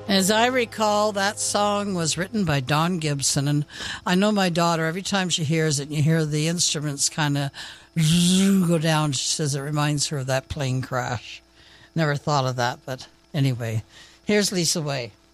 As I recall, that song was written by Don Gibson, and I know my daughter, every time she hears it and you hear the instruments kind of go down, she says it reminds her of that plane crash. Never thought of that, but anyway, here's Lisa Way.